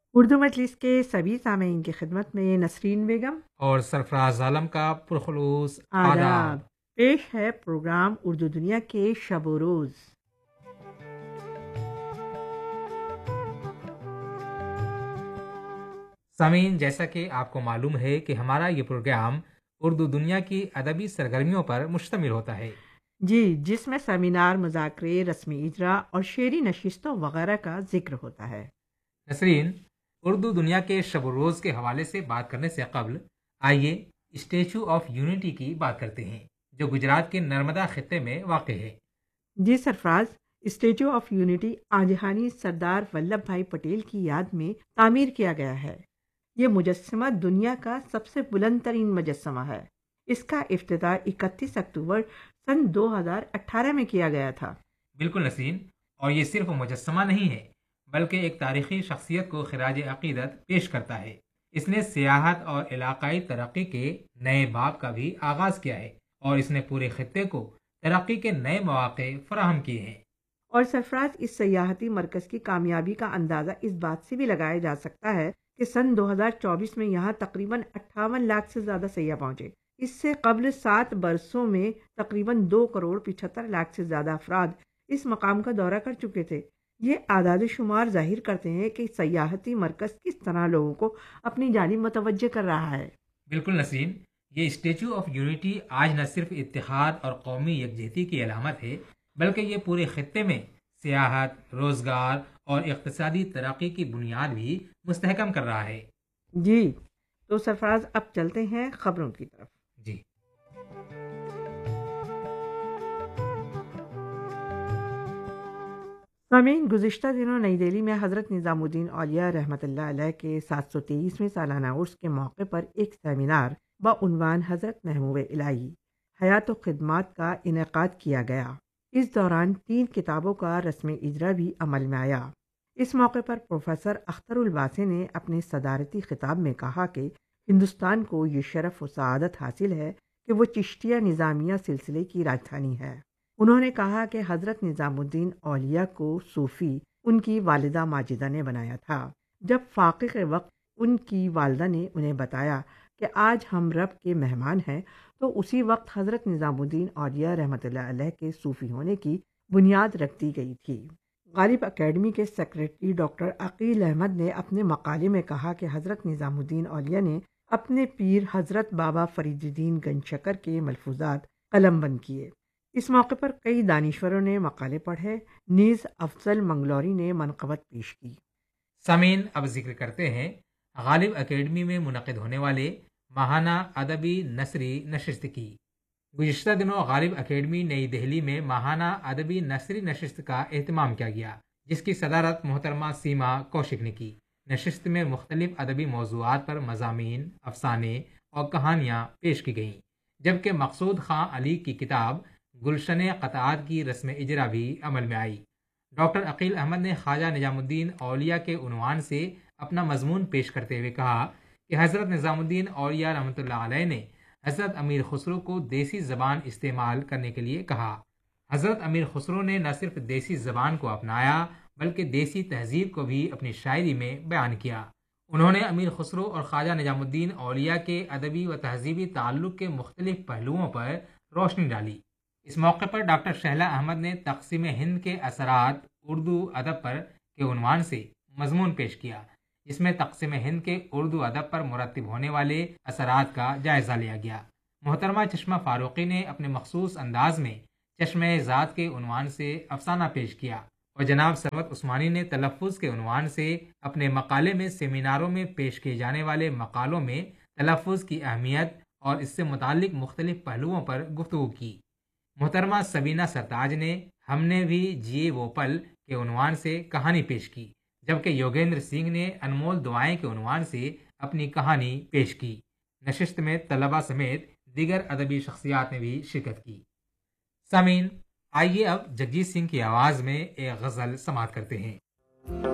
اردو مجلس کے سبھی سامعین کی خدمت میں نسرین بیگم اور سرفراز عالم کا پرخلوص آداب آداب۔ پیش ہے پروگرام اردو دنیا کے شب و روز۔ سامعین، جیسا کہ آپ کو معلوم ہے کہ ہمارا یہ پروگرام اردو دنیا کی ادبی سرگرمیوں پر مشتمل ہوتا ہے۔ جی، جس میں سیمینار، مذاکرے، رسمی اجرا اور شعری نشستوں وغیرہ کا ذکر ہوتا ہے۔ نسرین، اردو دنیا کے شب و روز کے حوالے سے بات کرنے سے قبل آئیے اسٹیچو آف یونٹی کی بات کرتے ہیں، جو گجرات کے نرمدا خطے میں واقع ہے۔ جی سرفراز، statue of unity آجہانی Sardar Vallabh بھائی پٹیل کی یاد میں تعمیر کیا گیا ہے۔ یہ مجسمہ دنیا کا سب سے بلند ترین مجسمہ ہے۔ اس کا افتتاح 31 اکتوبر سن 2018 میں کیا گیا تھا۔ بالکل نسرین، اور یہ صرف مجسمہ نہیں ہے بلکہ ایک تاریخی شخصیت کو خراج عقیدت پیش کرتا ہے۔ اس نے سیاحت اور علاقائی ترقی کے نئے باب کا بھی آغاز کیا ہے، اور اس نے پورے خطے کو ترقی کے نئے مواقع فراہم کیے ہیں۔ اور سرفراز، اس سیاحتی مرکز کی کامیابی کا اندازہ اس بات سے بھی لگایا جا سکتا ہے کہ سن 2024 میں یہاں تقریباً 58 لاکھ سے زیادہ سیاح پہنچے۔ اس سے قبل 7 برسوں میں تقریباً 2 کروڑ 75 لاکھ سے زیادہ افراد اس مقام کا دورہ کر چکے تھے۔ یہ اعداد و شمار ظاہر کرتے ہیں کہ سیاحتی مرکز کس طرح لوگوں کو اپنی جانب متوجہ کر رہا ہے۔ بالکل نسرین، یہ اسٹیچو آف یونٹی آج نہ صرف اتحاد اور قومی یکجہتی کی علامت ہے بلکہ یہ پورے خطے میں سیاحت، روزگار اور اقتصادی ترقی کی بنیاد بھی مستحکم کر رہا ہے۔ جی تو سرفراز، اب چلتے ہیں خبروں کی طرف۔ جی، سامعین، گزشتہ دنوں نئی دہلی میں حضرت نظام الدین اولیاء رحمۃ اللہ علیہ کے 723ویں سالانہ عرس کے موقع پر ایک سیمینار بعنوان حضرت محبوب الہی حیات و خدمات کا انعقاد کیا گیا۔ اس دوران 3 کتابوں کا رسمی اجرا بھی عمل میں آیا۔ اس موقع پر پروفیسر اختر الباسے نے اپنے صدارتی خطاب میں کہا کہ ہندوستان کو یہ شرف و سعادت حاصل ہے کہ وہ چشتیہ نظامیہ سلسلے کی راجدھانی ہے۔ انہوں نے کہا کہ حضرت نظام الدین اولیاء کو صوفی ان کی والدہ ماجدہ نے بنایا تھا۔ جب فاقے کے وقت ان کی والدہ نے انہیں بتایا کہ آج ہم رب کے مہمان ہیں، تو اسی وقت حضرت نظام الدین اولیاء رحمۃ اللہ علیہ کے صوفی ہونے کی بنیاد رکھ دی گئی تھی۔ غالب اکیڈمی کے سیکریٹری ڈاکٹر عقیل احمد نے اپنے مقالے میں کہا کہ حضرت نظام الدین اولیاء نے اپنے پیر حضرت بابا فرید الدین گنج شکر کے ملفوظات قلم بند کیے۔ اس موقع پر کئی دانشوروں نے مقالے پڑھے، نیز افضل منگلوری نے منقبت پیش کی۔ سامعین، اب ذکر کرتے ہیں غالب اکیڈمی میں منعقد ہونے والے ماہانہ ادبی نثری نشست کی۔ گزشتہ دنوں غالب اکیڈمی نئی دہلی میں ماہانہ ادبی نثری نشست کا اہتمام کیا گیا، جس کی صدارت محترمہ سیما کوشک نے کی۔ نشست میں مختلف ادبی موضوعات پر مضامین، افسانے اور کہانیاں پیش کی گئیں، جبکہ مقصود خاں علی کی کتاب گلشن قطعات کی رسم اجرا بھی عمل میں آئی۔ ڈاکٹر عقیل احمد نے خواجہ نظام الدین اولیاء کے عنوان سے اپنا مضمون پیش کرتے ہوئے کہا کہ حضرت نظام الدین اولیاء رحمۃ اللہ علیہ نے حضرت امیر خسرو کو دیسی زبان استعمال کرنے کے لیے کہا۔ حضرت امیر خسرو نے نہ صرف دیسی زبان کو اپنایا بلکہ دیسی تہذیب کو بھی اپنی شاعری میں بیان کیا۔ انہوں نے امیر خسرو اور خواجہ نظام الدین اولیاء کے ادبی و تہذیبی تعلق کے مختلف پہلوؤں پر روشنی ڈالی۔ اس موقع پر ڈاکٹر شہلا احمد نے تقسیم ہند کے اثرات اردو ادب پر کے عنوان سے مضمون پیش کیا، جس میں تقسیم ہند کے اردو ادب پر مرتب ہونے والے اثرات کا جائزہ لیا گیا۔ محترمہ چشمہ فاروقی نے اپنے مخصوص انداز میں چشمہ ذات کے عنوان سے افسانہ پیش کیا، اور جناب ثروت عثمانی نے تلفظ کے عنوان سے اپنے مقالے میں سیمیناروں میں پیش کیے جانے والے مقالوں میں تلفظ کی اہمیت اور اس سے متعلق مختلف پہلوؤں پر گفتگو کی۔ محترمہ سبینہ سرتاج نے ہم نے بھی جیے وہ پل کے عنوان سے کہانی پیش کی، جبکہ یوگیندر سنگھ نے انمول دعائیں کے عنوان سے اپنی کہانی پیش کی۔ نشست میں طلباء سمیت دیگر ادبی شخصیات نے بھی شرکت کی۔ سامعین، آئیے اب جگجیت سنگھ کی آواز میں ایک غزل سماعت کرتے ہیں۔